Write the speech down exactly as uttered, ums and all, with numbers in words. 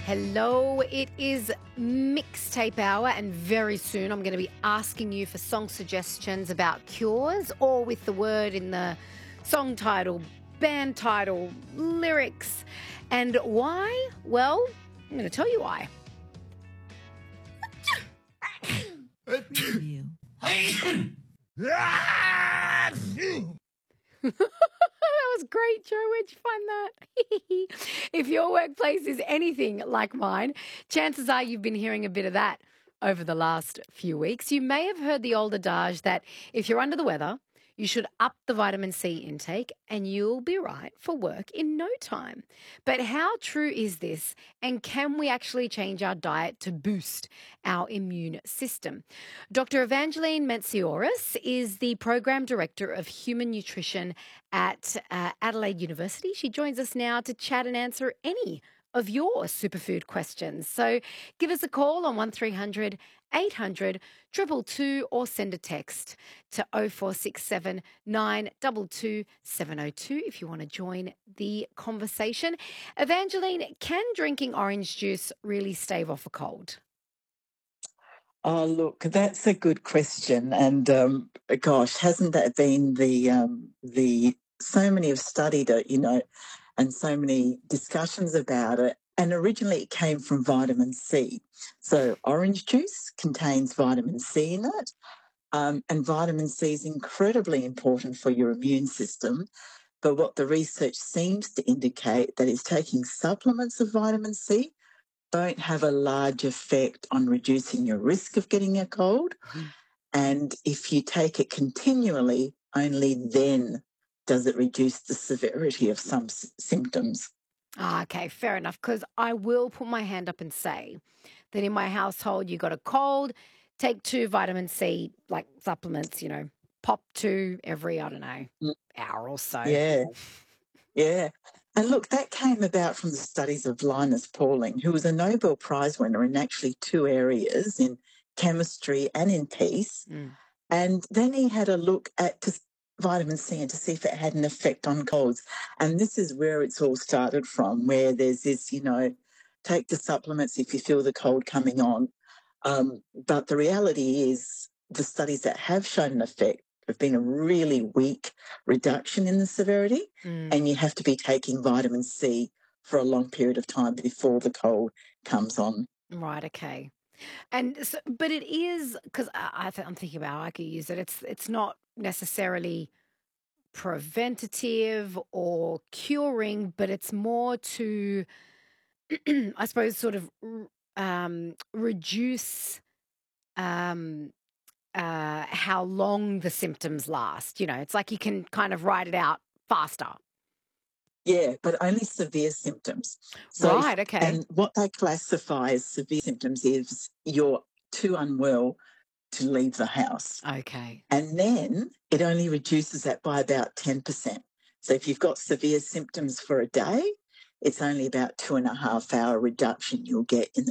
Hello, it is mixtape hour, and very soon I'm going to be asking you for song suggestions about cures, or with the word in the song title, band title, lyrics. And why? Well, I'm going to tell you why. Preview. That was great, Joe. Where'd you find that? If your workplace is anything like mine, chances are you've been hearing a bit of that over the last few weeks. You may have heard the old adage that if you're under the weather, you should up the vitamin C intake and you'll be right for work in no time. But how true is this? And can we actually change our diet to boost our immune system? Doctor Evangeline Mencioris is the Program Director of Human Nutrition at uh, Adelaide University. She joins us now to chat and answer any of your superfood questions. So give us a call on one three hundred eight hundred two two two or send a text to oh four six seven nine two two seven oh two if you want to join the conversation. Evangeline, can drinking orange juice really stave off a cold? Oh, look, that's a good question. And um, gosh, hasn't that been the um, the so many have studied it, you know, and so many discussions about it. And originally it came from vitamin C. So orange juice contains vitamin C in it. Um, and vitamin C is incredibly important for your immune system. But what the research seems to indicate that is taking supplements of vitamin C don't have a large effect on reducing your risk of getting a cold. Mhm. And if you take it continually, only then does it reduce the severity of some s- symptoms. Ah, okay, fair enough. Because I will put my hand up and say that in my household, you got a cold, take two vitamin C like supplements, you know, pop two every, I don't know, Mm, hour or so. Yeah, yeah. And look, that came about from the studies of Linus Pauling, who was a Nobel Prize winner in actually two areas, in chemistry and in peace. Mm. And then he had a look at to vitamin C and to see if it had an effect on colds. And this is where it's all started from, where there's this, you know, take the supplements if you feel the cold coming on. Um, but the reality is the studies that have shown an effect have been a really weak reduction in the severity. Mm. And you have to be taking vitamin C for a long period of time before the cold comes on. Right, okay. And so, but it is because I, I th- I'm thinking about how I could use it. It's it's not necessarily preventative or curing, but it's more to, I suppose, sort of r- um, reduce um, uh, how long the symptoms last. You know, it's like you can kind of write it out faster. Yeah, but only severe symptoms. So, if, Right. Okay. and what they classify as severe symptoms is you're too unwell to leave the house. Okay. And then it only reduces that by about ten percent. So, if you've got severe symptoms for a day, it's only about two and a half hour reduction you'll get in the